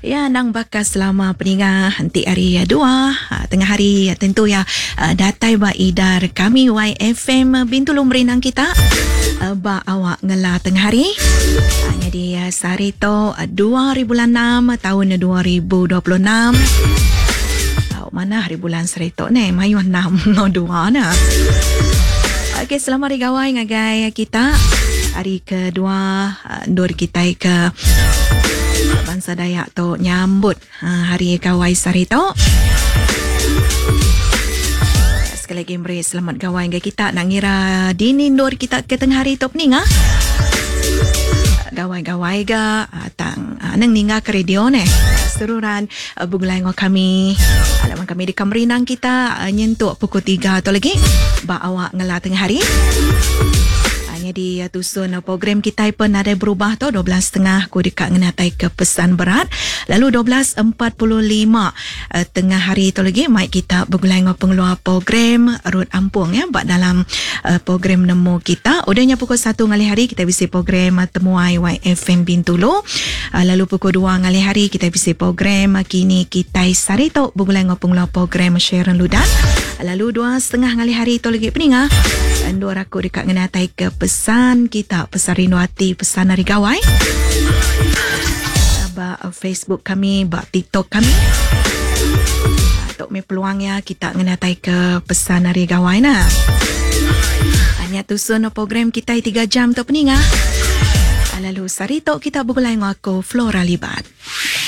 Ya, nang bakas selama peningah nanti hari dua tengah hari tentu ya datai ba idar kami YFM Bintulu Merinang kita ba awak ngela tengah hari. Jadi sehari tu 2006 tahun 2026. Tahu mana hari bulan serito ni mayu 6 no 2 na. Okey, selamat hari gawai ngagai kita. Hari kedua ndur kita ke bangsa Dayak tu nyambut hari gawai sehari tu. Sekali lagi beri selamat gawai ngagai kita. Nak ngira dini ndur kita ke tengah hari tu pening gawai-gawai ga tang nang ninga ke radio ne seruran bugulai ngo kami alaman kami di Kamerinang kita nyentuk pukul 3 tu lagi ba awak ngela tengah hari. Hanya di tusun program kita pun ada berubah tu 12.30 ku dekat ngenatai ke pesan berat, lalu 12.45 tengah hari tu lagi mai kita bergulai ngo pengeluar program Rut Ampung ya bak dalam program nemu kita. Udahnya pukul 1 ngali hari kita bisi program Temuai YFM Bintulu, lalu pukul 2 ngali hari kita bisi program Kini Kita Sari tu bergulai ngo pengeluar program Sharon Ludan, lalu 2.30 ngali hari tu lagi peningah Andur aku dekat ngenatai ke pesan kita, pesan rindu hati, pesan hari gawai. Bak Facebook kami, bak TikTok kami. Tok me peluang ya kita ngenatai ke pesan hari gawai na. Hanya tusun program kita 3 jam tu peningah. Lalu sari tok kita bergulai ngaku Flora Libat.